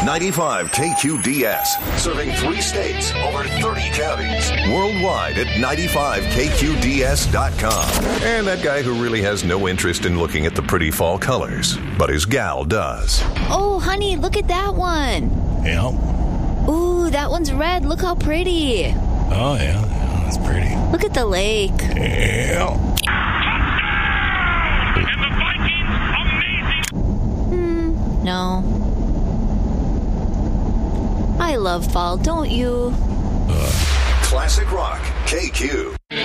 95 KQDS, serving 3 states, over 30 counties. Worldwide at 95KQDS.com. And that guy who really has no interest in looking at the pretty fall colors, but his gal does. Oh, honey, look at that one. Yeah. Ooh, that one's red. Look how pretty. Oh, yeah. That's pretty. Look at the lake. Yeah. And the Vikings, amazing. No. I love fall, don't you? Classic Rock, KQ.